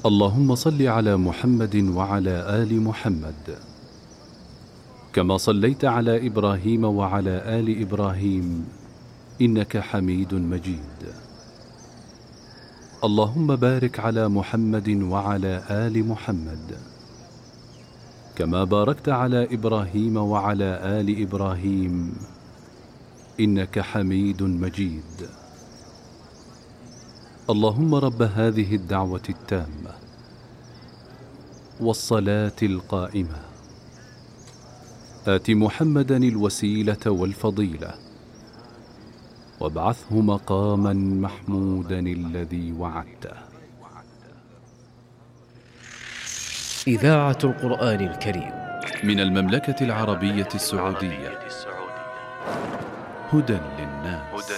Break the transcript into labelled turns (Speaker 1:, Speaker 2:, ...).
Speaker 1: اللهم صل على محمد وعلى آل محمد كما صليت على إبراهيم وعلى آل إبراهيم إنك حميد مجيد. اللهم بارك على محمد وعلى آل محمد كما باركت على إبراهيم وعلى آل إبراهيم إنك حميد مجيد. اللهم رب هذه الدعوة التامة والصلاة القائمة آت محمدا الوسيلة والفضيلة وابعثه مقاما محمودا الذي وعدته.
Speaker 2: إذاعة القرآن الكريم
Speaker 1: من المملكة العربية السعودية. هدى للناس.